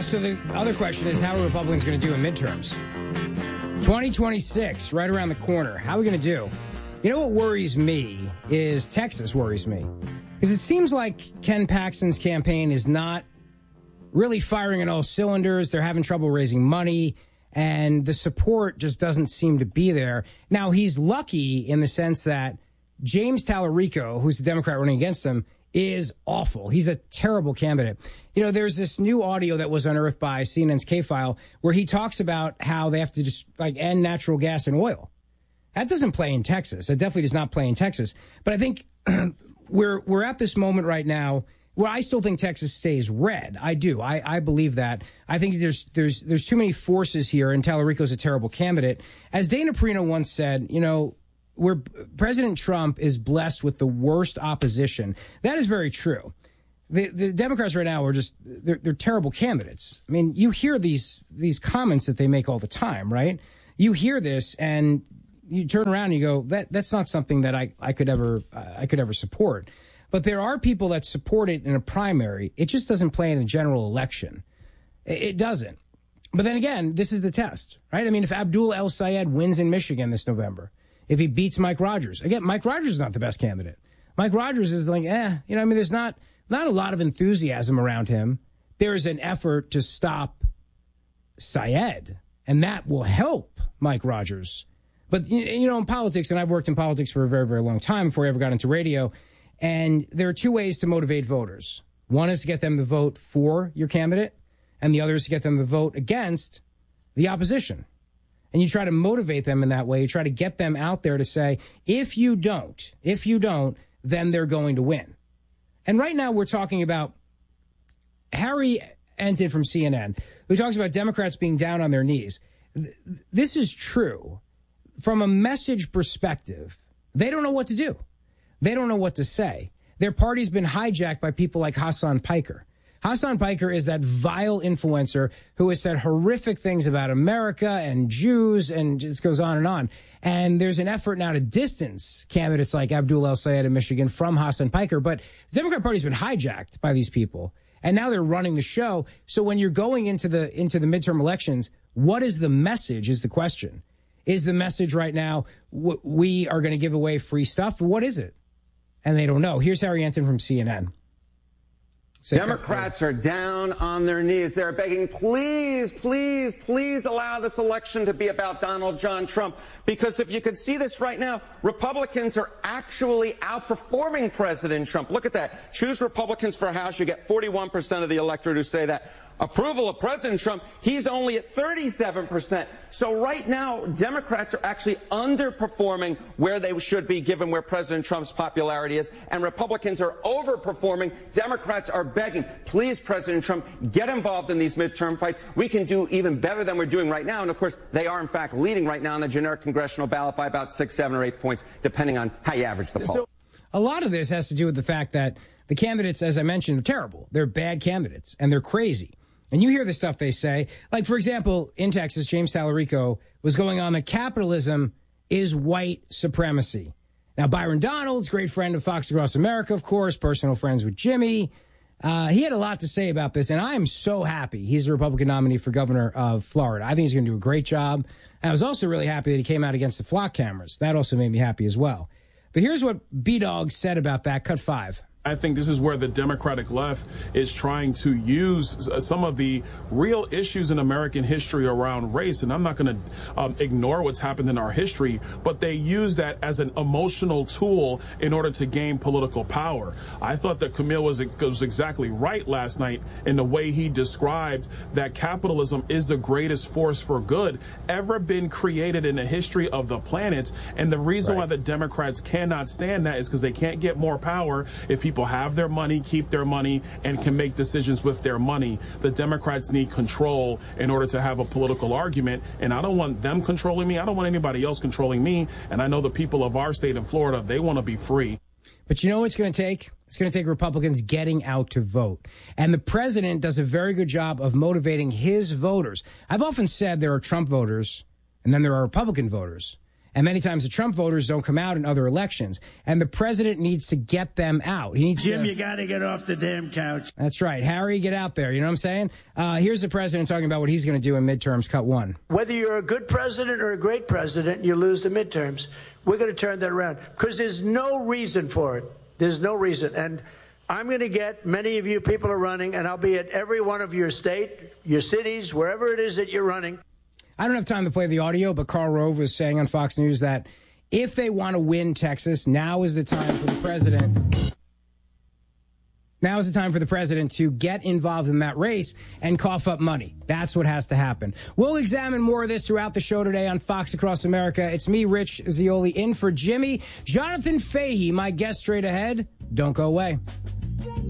So the other question is, how are Republicans going to do in midterms? 2026, right around the corner. How are we going to do? You know what worries me is Texas worries me. Because it seems like Ken Paxton's campaign is not really firing on all cylinders. They're having trouble raising money, and the support just doesn't seem to be there. Now, he's lucky in the sense that James Tallarico, who's the Democrat running against him, is awful. He's a terrible candidate. You know, there's this new audio that was unearthed by CNN's K-File where he talks about how they have to just end natural gas and oil. That doesn't play in Texas. That definitely does not play in Texas. But I think we're at this moment right now where I still think Texas stays red. I do. I believe that. I think there's too many forces here, and Tallarico's a terrible candidate. As Dana Perino once said, you know, where President Trump is blessed with the worst opposition. That is very true. The Democrats right now are they're terrible candidates. I mean, you hear these comments that they make all the time, right? You hear this and you turn around and you go, that's not something that I could ever support. But there are people that support it in a primary. It just doesn't play in a general election. It doesn't. But then again, this is the test, right? I mean, if Abdul El Sayed wins in Michigan this November, if he beats Mike Rogers. Again, Mike Rogers is not the best candidate. Mike Rogers is like, there's not a lot of enthusiasm around him. There is an effort to stop Syed, and that will help Mike Rogers. But, you know, in politics, and I've worked in politics for a very, very long time before I ever got into radio, and there are two ways to motivate voters. One is to get them to vote for your candidate, and the other is to get them to vote against the opposition. And you try to motivate them in that way. You try to get them out there to say, if you don't, then they're going to win. And right now we're talking about Harry Enton from CNN, who talks about Democrats being down on their knees. This is true. From a message perspective, they don't know what to do. They don't know what to say. Their party's been hijacked by people like Hassan Piker. Hassan Piker is that vile influencer who has said horrific things about America and Jews, and it goes on and on. And there's an effort now to distance candidates like Abdul El Sayed in Michigan from Hassan Piker. But the Democrat Party's been hijacked by these people, and now they're running the show. So when you're going into the midterm elections, what is the message is the question. Is the message right now, we are going to give away free stuff? What is it? And they don't know. Here's Harry Enton from CNN. Democrats are down on their knees. They're begging, please, please, please allow this election to be about Donald John Trump. Because if you could see this right now, Republicans are actually outperforming President Trump. Look at that. Choose Republicans for House. You get 41% of the electorate who say that. Approval of President Trump, he's only at 37%. So right now, Democrats are actually underperforming where they should be given where President Trump's popularity is, and Republicans are overperforming. Democrats are begging, please, President Trump, get involved in these midterm fights. We can do even better than we're doing right now. And of course, they are in fact leading right now on the generic congressional ballot by about 6, 7, or 8 points, depending on how you average the poll. So a lot of this has to do with the fact that the candidates, as I mentioned, are terrible. They're bad candidates, and they're crazy. And you hear the stuff they say. Like, for example, in Texas, James Tallarico was going on that capitalism is white supremacy. Now, Byron Donalds, great friend of Fox Across America, of course, personal friends with Jimmy. He had a lot to say about this, and I am so happy he's the Republican nominee for governor of Florida. I think he's going to do a great job. And I was also really happy that he came out against the flock cameras. That also made me happy as well. But here's what B-Dog said about that. Cut 5. I think this is where the Democratic left is trying to use some of the real issues in American history around race. And I'm not going to ignore what's happened in our history, but they use that as an emotional tool in order to gain political power. I thought that Camille was exactly right last night in the way he described that capitalism is the greatest force for good ever been created in the history of the planet. And the reason why the Democrats cannot stand that is because they can't get more power if people have their money, keep their money, and can make decisions with their money. The Democrats need control in order to have a political argument, and I don't want them controlling me. I don't want anybody else controlling me, and I know the people of our state in Florida, they want to be free. But you know what it's going to take? It's going to take Republicans getting out to vote. And the president does a very good job of motivating his voters. I've often said there are Trump voters, and then there are Republican voters. And many times the Trump voters don't come out in other elections. And the president needs to get them out. He needs Jim, you got to get off the damn couch. That's right. Harry, get out there. You know what I'm saying? Here's the president talking about what he's going to do in midterms, cut one. Whether you're a good president or a great president, you lose the midterms. We're going to turn that around because there's no reason for it. There's no reason. And I'm going to get many of you people are running, and I'll be at every one of your state, your cities, wherever it is that you're running. I don't have time to play the audio, but Karl Rove was saying on Fox News that if they want to win Texas, now is the time for the president. Now is the time for the president to get involved in that race and cough up money. That's what has to happen. We'll examine more of this throughout the show today on Fox Across America. It's me, Rich Zeoli, in for Jimmy. Jonathan Fahey, my guest straight ahead. Don't go away.